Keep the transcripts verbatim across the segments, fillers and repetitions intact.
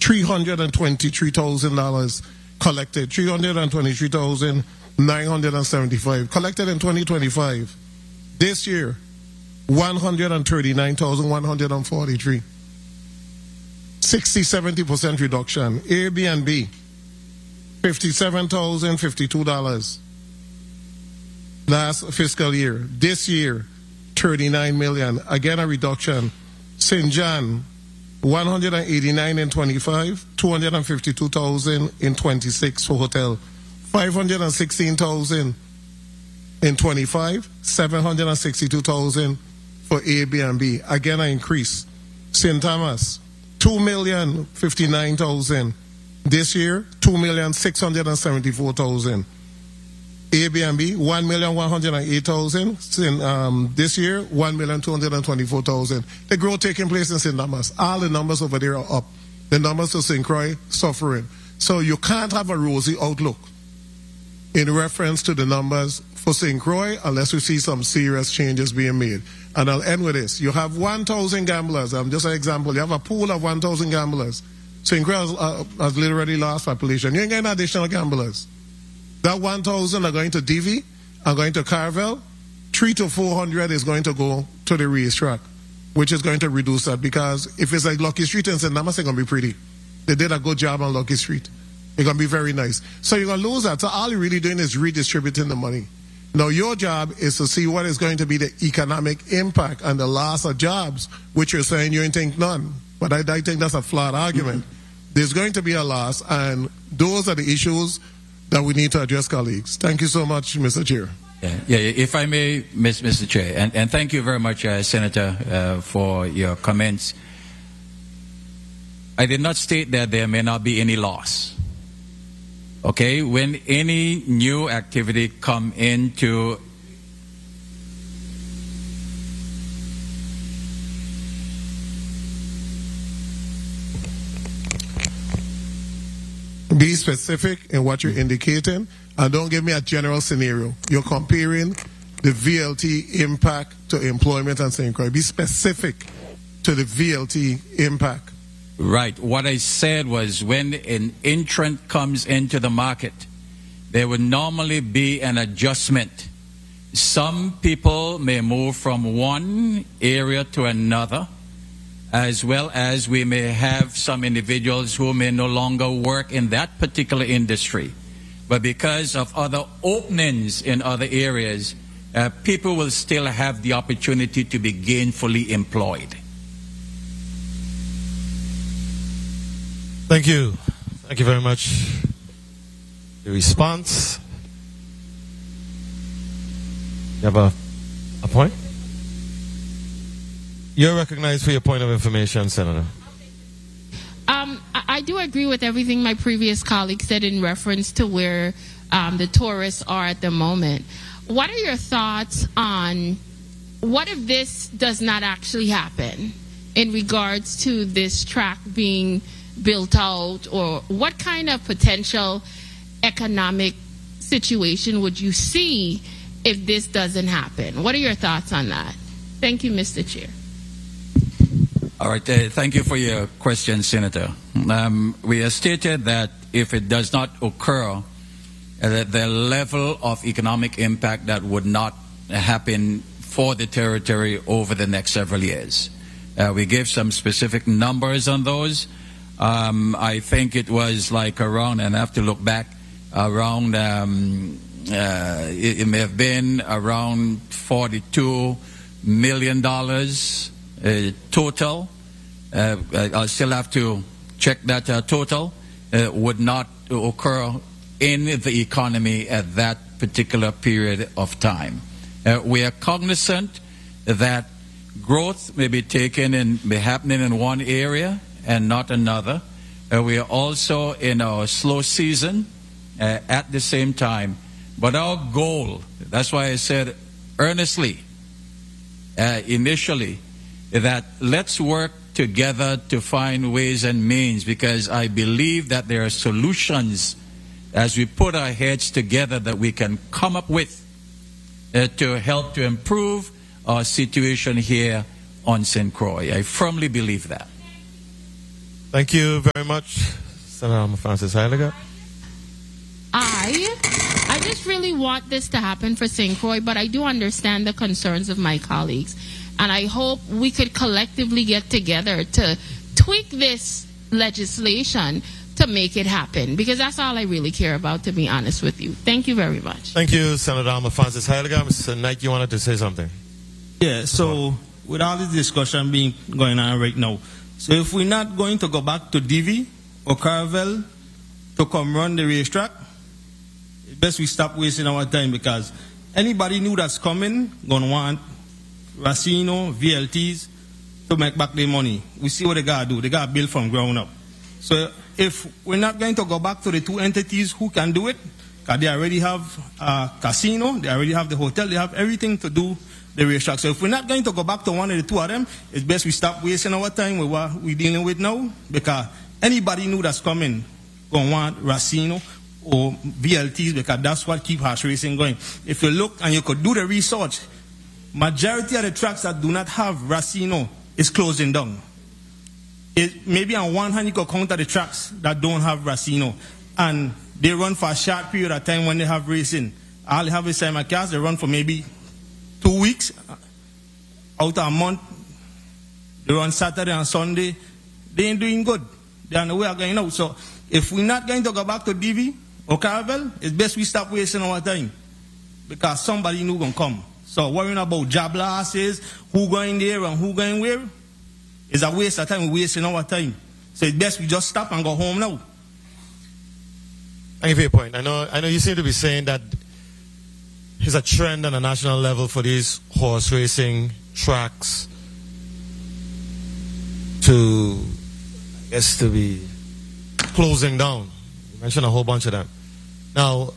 three hundred twenty-three thousand dollars collected, three hundred twenty-three thousand nine hundred seventy-five collected in twenty twenty-five. This year, one hundred thirty-nine thousand one hundred forty-three. sixty to seventy percent reduction. Airbnb, fifty-seven thousand fifty-two dollars last fiscal year. This year, thirty-nine million dollars. Again, a reduction. Saint John, one hundred eighty-nine in twenty-five, two hundred fifty-two thousand in twenty-six for hotel, five hundred sixteen thousand in twenty-five, seven hundred sixty-two thousand for Airbnb. Again, an increase. Saint Thomas, two million fifty-nine thousand this year, two million six hundred seventy-four thousand. Airbnb, one million one hundred eight thousand um, this year, one million two hundred twenty-four thousand. The growth taking place in Saint Thomas. All the numbers over there are up. The numbers of Saint Croix suffering. So you can't have a rosy outlook in reference to the numbers for Saint Croix unless you see some serious changes being made. And I'll end with this. You have one thousand gamblers. Um, just an example. You have a pool of one thousand gamblers. Saint Croix has, uh, has literally lost population. You ain't getting additional gamblers. That one thousand are going to D V, are going to Carvel. Three to four hundred is going to go to the racetrack, which is going to reduce that, because if it's like Lucky Street and Saint Thomas, it's going to be pretty. They did a good job on Lucky Street. It's going to be very nice. So you're going to lose that. So all you're really doing is redistributing the money. Now your job is to see what is going to be the economic impact and the loss of jobs, which you're saying you ain't think none. But I, I think that's a flawed argument. Mm-hmm. There's going to be a loss, and those are the issues that we need to address, colleagues. Thank you so much, Mister Chair. Yeah, yeah, if I may, Mister Chair, and, and thank you very much, uh, Senator, uh, for your comments. I did not state that there may not be any loss. Okay, when any new activity come into be specific in what you're indicating, and don't give me a general scenario. You're comparing the V L T impact to employment and Saint Croix. Be specific to the V L T impact. Right. What I said was when an entrant comes into the market, there would normally be an adjustment. Some people may move from one area to another, as well as we may have some individuals who may no longer work in that particular industry. But because of other openings in other areas, uh, people will still have the opportunity to be gainfully employed. Thank you. Thank you very much. The response. You have a, a point? You're recognized for your point of information, Senator. Um, I, I do agree with everything my previous colleague said in reference to where um, the tourists are at the moment. What are your thoughts on what if this does not actually happen in regards to this track being built out, or what kind of potential economic situation would you see if this doesn't happen? What are your thoughts on that? Thank you, Mister Chair. All right. Uh, thank you for your question, Senator. Um, we have stated that if it does not occur, uh, that the level of economic impact that would not happen for the territory over the next several years. Uh, we gave some specific numbers on those. Um, I think it was like around, and I have to look back, around, um, uh, it, it may have been around forty-two million dollars uh, total. Uh, I'll still have to check that uh, total. Uh, would not occur in the economy at that particular period of time. Uh, we are cognizant that growth may be taken and be happening in one area and not another. Uh, we are also in our slow season uh, at the same time. But our goal, that's why I said earnestly, uh, initially, that let's work together to find ways and means, because I believe that there are solutions as we put our heads together that we can come up with uh, to help to improve our situation here on Saint Croix. I firmly believe that. Thank you very much, Senator Francis Heiliger. I, I just really want this to happen for Saint Croix, but I do understand the concerns of my colleagues. And I hope we could collectively get together to tweak this legislation to make it happen, because that's all I really care about, to be honest with you. Thank you very much. Thank you, Senator Francis Heiliger. Mister Knight, you wanted to say something? Yeah, so with all this discussion being going on right now, so if we're not going to go back to D V or Carvel to come run the racetrack, it's best we stop wasting our time, because anybody new that's coming gonna want Racino, V L Ts to make back their money. We see what they gotta do. They gotta build from ground up. So if we're not going to go back to the two entities who can do it, because they already have a casino, they already have the hotel, they have everything to do the racetrack. So if we're not going to go back to one of the two of them, it's best we stop wasting our time with what we're dealing with now, because anybody new that's coming gonna want Racino or V L Ts, because that's what keep horse racing going. If you look and you could do the research, majority of the tracks that do not have Racino is closing down. It, maybe on one hand you could count the tracks that don't have Racino, and they run for a short period of time when they have racing. All they have is simulcast. They run for maybe two weeks out of a month. They run Saturday and Sunday. They ain't doing good. They're on the way of going out. So if we're not going to go back to D V or Carvel, it's best we stop wasting our time, because somebody new gonna come. So worrying about job losses, who going there and who going where, is a waste of time. We're wasting our time. So it's best we just stop and go home now. Thank you for your point. I know, I know you seem to be saying that there's a trend on a national level for these horse racing tracks to, I guess, to be closing down. You mentioned a whole bunch of them. Now,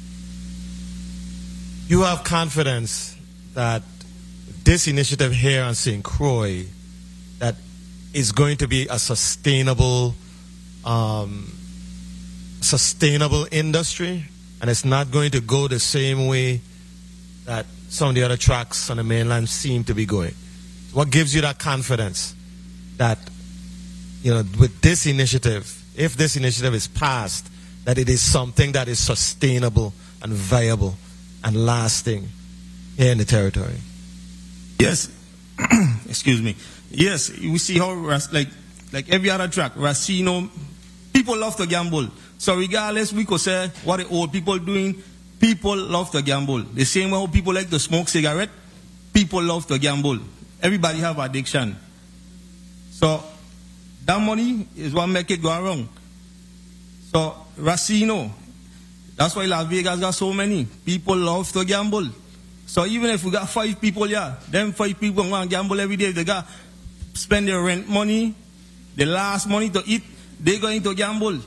you have confidence that this initiative here on Saint Croix, that is going to be a sustainable, um, sustainable industry, and it's not going to go the same way that some of the other tracks on the mainland seem to be going. What gives you that confidence that, you know, with this initiative, if this initiative is passed, that it is something that is sustainable and viable and lasting here in the territory? Yes. Excuse me. Yes, we see how, like, like every other track, Racino, people love to gamble. So regardless, we could say what the old people doing, people love to gamble. The same way how people like to smoke cigarette, people love to gamble. Everybody have addiction. So that money is what make it go wrong. So Racino, that's why Las Vegas got so many. People love to gamble. So even if we got five people here, them five people want to gamble every day. They got spend their rent money, the last money to eat, they're going to gamble.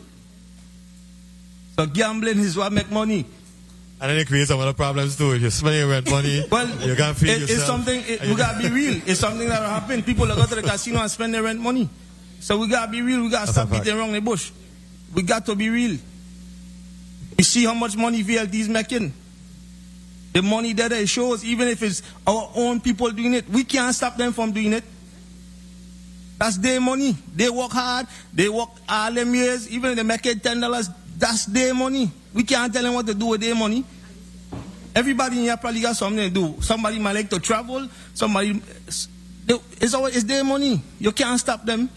So gambling is what make money. And then it creates some other problems too. If you're spending your rent money, well, you can't feed it, yourself. It's something, it, we got to be real. It's something that will happen. People will go to the casino and spend their rent money. So we got to be real. We got to stop beating around the bush. We got to be real. You see how much money V L T is making. The money that it shows, even if it's our own people doing it, we can't stop them from doing it. That's their money. They work hard. They work all them years. Even if they make it ten dollars, that's their money. We can't tell them what to do with their money. Everybody in here probably got something to do. Somebody might like to travel. Somebody, it's, always, it's their money. You can't stop them.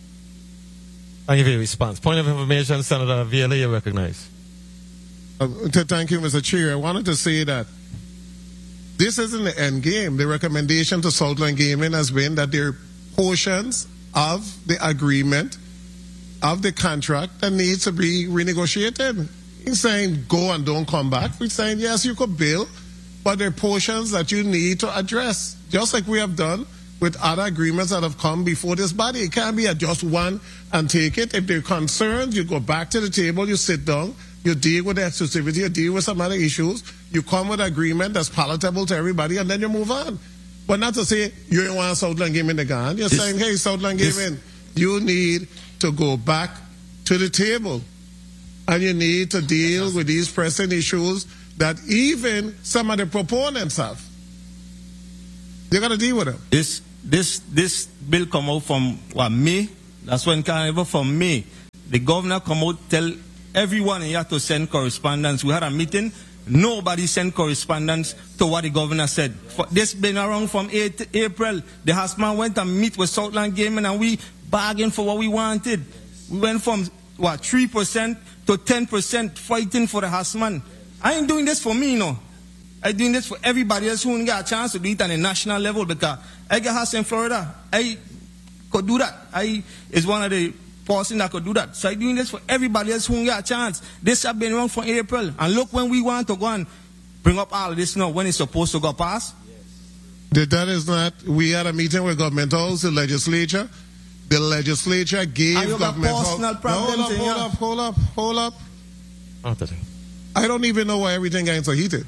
Thank you for your response. Point of information, Senator Viola, you recognize. Uh, to thank you, Mister Chair. I wanted to say that this isn't the end game. The recommendation to Southland Gaming has been that there are portions of the agreement, of the contract, that needs to be renegotiated. He's saying go and don't come back. We're saying yes, you could bill, but there are portions that you need to address, just like we have done with other agreements that have come before this body. It can't be a just one and take it. If there are concerns, you go back to the table, you sit down, you deal with the exclusivity, you deal with some other issues, you come with an agreement that's palatable to everybody, and then you move on. But not to say you don't want Southland Gaming to go on. You're this, saying, hey, Southland Gaming, you need to go back to the table, and you need to deal with these pressing issues that even some of the proponents have. You got to deal with them. This this this bill come out from what, May That's when Carnival from May. The governor come out, tell everyone he had to send correspondence. We had a meeting. Nobody sent correspondence to what the governor said. For, this been around from eight April. The Hasman went and meet with Southland Gaming and we bargained for what we wanted. We went from, what, three percent to ten percent fighting for the Hasman. I ain't doing this for me, no. I'm doing this for everybody else who got a chance to do it on a national level because I got house in Florida. I could do that. I is one of the person that could do that. So I'm doing this for everybody else who got a chance. This has been wrong from April. And look when we want to go and bring up all of this now, when it's supposed to go past. Yes. That is not, we had a meeting with government house, the legislature. The legislature gave and you government got personal house. problems No, hold up, hold up, hold up, hold up. I don't even know why everything gets so heated.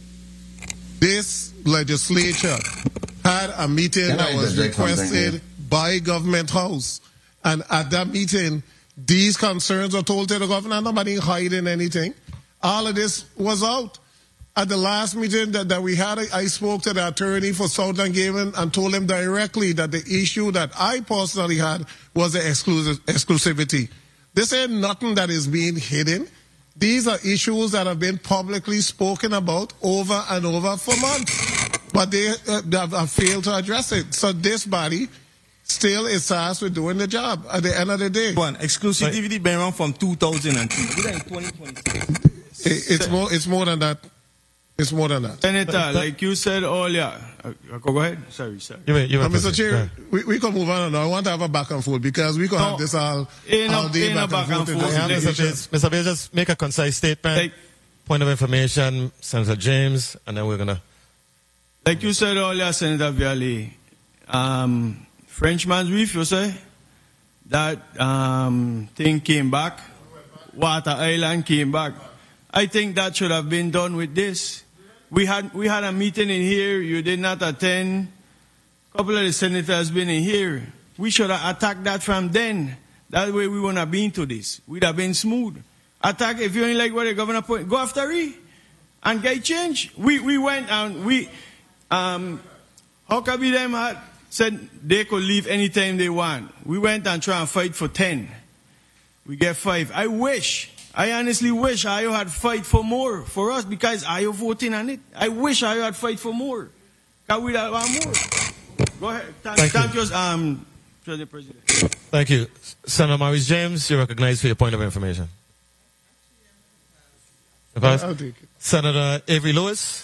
This legislature had a meeting Can that I was requested by government house. And at that meeting, these concerns were told to the governor. Nobody hiding anything. All of this was out. At the last meeting that, that we had, I spoke to the attorney for Southland Gaming and told him directly that the issue that I personally had was the exclusive, exclusivity. This ain't nothing that is being hidden. These are issues that have been publicly spoken about over and over for months. But they, uh, they have, have failed to address it. So this body still is tasked with doing the job at the end of the day. One, exclusivity right. been around from two thousand two. We're in twenty twenty-six. It, it's, more, it's more than that. It's more than that. Senator, but, but, like you said earlier, uh, go ahead. Sorry, sorry. You may, you may uh, Mister Chair, we, we can move on now. I want to have a back and forth because we can no, have this all, in all a, day in back, back and forth. forth. Yeah, Mister Bills, Mister Bills, just make a concise statement. Like, point of information, Senator James, and then we're going to... Like you said earlier, Senator Viali, um, Frenchman's Reef, you say? That um, thing came back. Water Island came back. I think that should have been done with this. We had we had a meeting in here. You did not attend. A couple of the senators been in here. We should have attacked that from then. That way we wouldn't have been to this. We'd have been smooth. Attack, if you ain't like what the governor put, go after it and get change. We we went and we, um, Huckabee them had said they could leave anytime they want. We went and tried and fight for ten. We get five. I wish. I honestly wish I had fight for more for us because I am voting on it. I wish I had fight for more. Because we have more. Go ahead. Thank, Thank, thank you. you, um, President. Thank you. Senator Maurice James, you're recognized for your point of information. I'll take it. Senator Avery Lewis.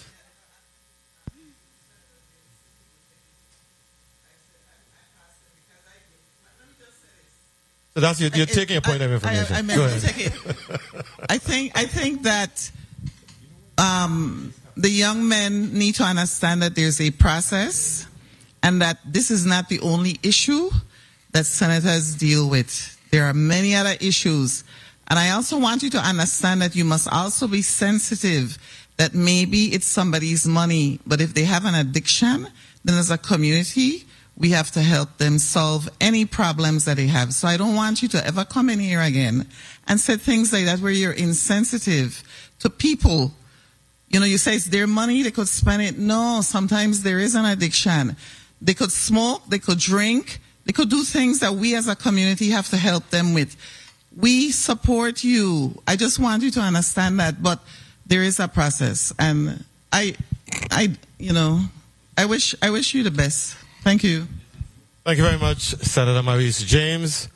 So that's you're, you're taking a point I, of information. I, I, I meant Go ahead. to take it. I think I think that um, the young men need to understand that there's a process, and that this is not the only issue that senators deal with. There are many other issues, and I also want you to understand that you must also be sensitive that maybe it's somebody's money, but if they have an addiction, then as a community, we have to help them solve any problems that they have. So I don't want you to ever come in here again and say things like that where you're insensitive to people. You know, you say it's their money, they could spend it. No, sometimes there is an addiction. They could smoke, they could drink, they could do things that we as a community have to help them with. We support you. I just want you to understand that, but there is a process. And I, I, you know, I wish, I wish you the best. Thank you. Thank you very much, Senator Maurice James.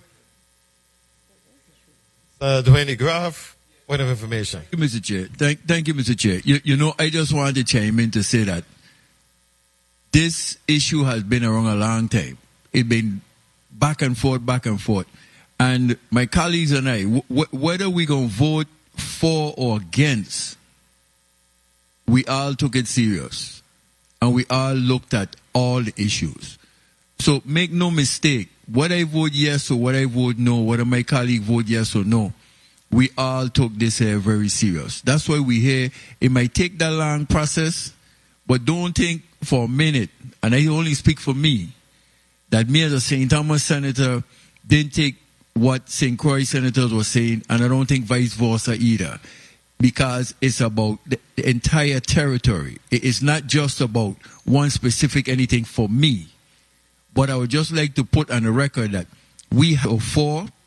Uh, Dwayne Graff, point of information. Thank you, Mister Chair. Thank, thank you, Mister Chair. You, you know, I just wanted to chime in to say that this issue has been around a long time. It's been back and forth, back and forth. And my colleagues and I, w- whether we're going to vote for or against, we all took it serious. And we all looked at all the issues. So make no mistake, whether I vote yes or whether I vote no, whether my colleague vote yes or no, we all took this uh, very serious. That's why we're here. It might take that long process, but don't think for a minute, and I only speak for me, that me as a Saint Thomas senator didn't take what Saint Croix senators were saying, and I don't think vice versa either. Because it's about the entire territory. It's not just about one specific anything for me. But I would just like to put on the record that we have four